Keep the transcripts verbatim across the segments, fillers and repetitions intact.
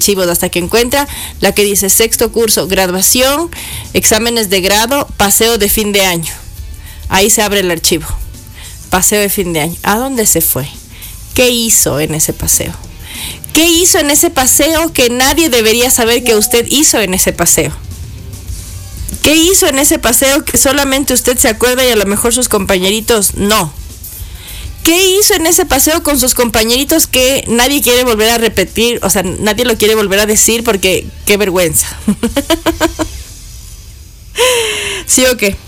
archivos hasta que encuentra la que dice sexto curso, graduación, exámenes de grado, paseo de fin de año. Ahí se abre el archivo. Paseo de fin de año. ¿A dónde se fue? ¿Qué hizo en ese paseo? ¿Qué hizo en ese paseo que nadie debería saber que usted hizo en ese paseo? ¿Qué hizo en ese paseo que solamente usted se acuerda y a lo mejor sus compañeritos no? ¿Qué hizo en ese paseo con sus compañeritos que nadie quiere volver a repetir? O sea, nadie lo quiere volver a decir porque qué vergüenza. ¿Sí o qué?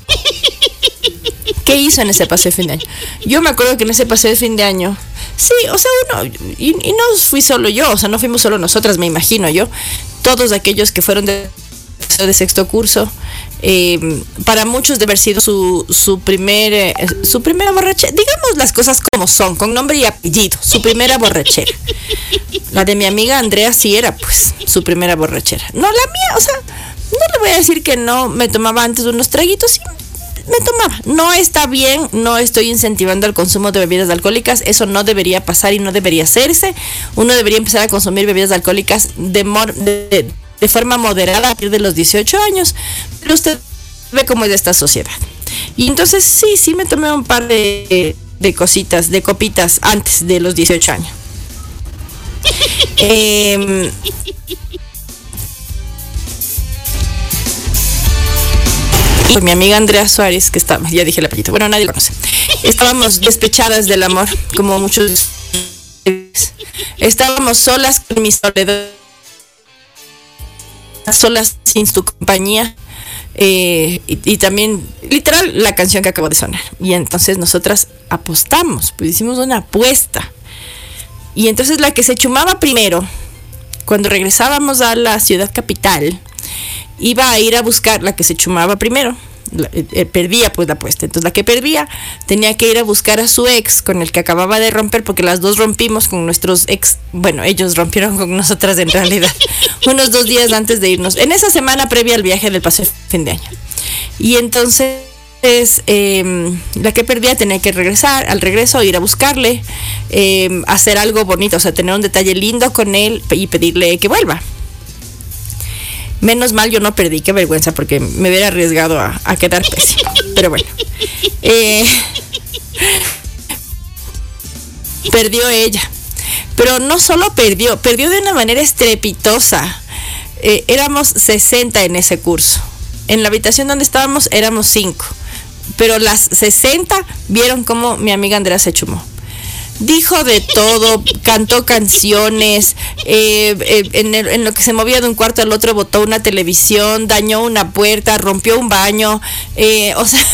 ¿Qué hizo en ese paseo de fin de año? Yo me acuerdo que en ese paseo de fin de año, sí, o sea, uno, y, y no fui solo yo, o sea, no fuimos solo nosotras, me imagino yo, todos aquellos que fueron de, de sexto curso, eh, para muchos de haber sido su, su, primer, eh, su primera borrachera, digamos las cosas como son, con nombre y apellido, su primera borrachera. La de mi amiga Andrea sí era, pues, su primera borrachera. No, la mía, o sea, no le voy a decir que no me tomaba antes unos traguitos, sí, me tomaba. No está bien, no estoy incentivando el consumo de bebidas alcohólicas, eso no debería pasar y no debería hacerse. Uno debería empezar a consumir bebidas alcohólicas de, mor- de, de forma moderada a partir de los dieciocho años, pero usted ve cómo es de esta sociedad. Y entonces sí, sí me tomé un par de, de cositas, de copitas antes de los dieciocho años. eh, Y mi amiga Andrea Suárez, que estaba, ya dije el apellido, bueno, nadie lo conoce. Estábamos despechadas del amor, como muchos. Estábamos solas con mi soledad, solas sin su compañía. Eh, y, y también, literal, la canción que acabo de sonar. Y entonces nosotras apostamos, pues hicimos una apuesta. Y entonces la que se chumaba primero, cuando regresábamos a la ciudad capital, iba a ir a buscar la que se chumaba primero, la, eh, perdía pues la apuesta, entonces la que perdía tenía que ir a buscar a su ex con el que acababa de romper, porque las dos rompimos con nuestros ex, bueno, ellos rompieron con nosotras en realidad, unos dos días antes de irnos, en esa semana previa al viaje del paseo de fin de año. Y entonces eh, la que perdía tenía que regresar, al regreso ir a buscarle, eh, hacer algo bonito, o sea, tener un detalle lindo con él y pedirle que vuelva. Menos mal yo no perdí, qué vergüenza, porque me hubiera arriesgado a, a quedar pésimo. Pero bueno. Eh, perdió ella. Pero no solo perdió, perdió de una manera estrepitosa. Eh, éramos sesenta en ese curso. En la habitación donde estábamos éramos cinco. Pero las sesenta vieron cómo mi amiga Andrea se chumó. Dijo de todo, cantó canciones, eh, eh, en, el, en lo que se movía de un cuarto al otro botó una televisión, dañó una puerta, rompió un baño, eh, o sea,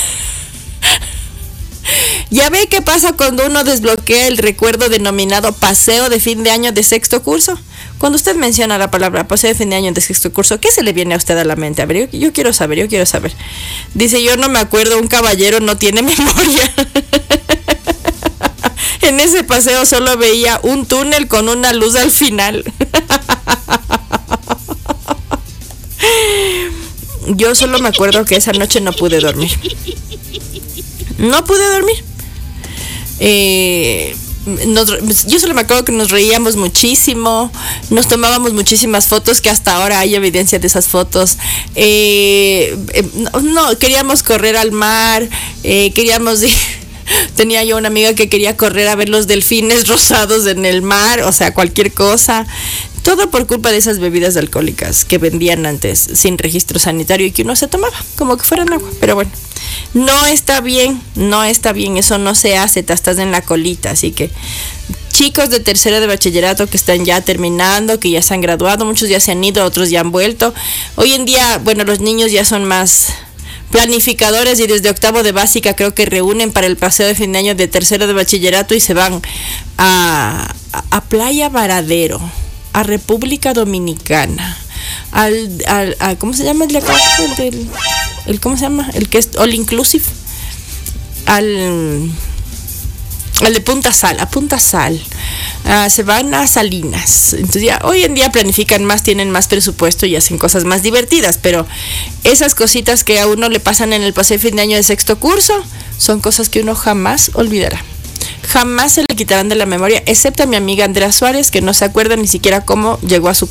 ya ve qué pasa cuando uno desbloquea el recuerdo denominado paseo de fin de año de sexto curso. Cuando usted menciona la palabra paseo de fin de año de sexto curso, ¿qué se le viene a usted a la mente? A ver, yo, yo quiero saber, yo quiero saber. Dice, yo no me acuerdo, un caballero no tiene memoria. En ese paseo solo veía un túnel con una luz al final. Yo solo me acuerdo que esa noche no pude dormir. No pude dormir. Eh, nos, yo solo me acuerdo que nos reíamos muchísimo, nos tomábamos muchísimas fotos, que hasta ahora hay evidencia de esas fotos. Eh, eh, no, no, queríamos correr al mar, eh, queríamos ir. Tenía yo una amiga que quería correr a ver los delfines rosados en el mar, o sea, cualquier cosa. Todo por culpa de esas bebidas alcohólicas que vendían antes sin registro sanitario y que uno se tomaba como que fueran agua. Pero bueno, no está bien, no está bien, eso no se hace, te estás en la colita. Así que chicos de tercero de bachillerato que están ya terminando, que ya se han graduado, muchos ya se han ido, otros ya han vuelto. Hoy en día, bueno, los niños ya son más planificadores y desde octavo de básica creo que reúnen para el paseo de fin de año de tercero de bachillerato y se van a, a, a Playa Varadero, a República Dominicana, al, al a, ¿cómo se llama el de acá? El, del, el ¿cómo se llama? El que es all inclusive, al al de Punta Sal, a Punta Sal, uh, se van a Salinas. Entonces ya hoy en día planifican más, tienen más presupuesto y hacen cosas más divertidas, pero esas cositas que a uno le pasan en el paseo de fin de año de sexto curso son cosas que uno jamás olvidará. Jamás se le quitarán de la memoria, excepto a mi amiga Andrea Suárez, que no se acuerda ni siquiera cómo llegó a su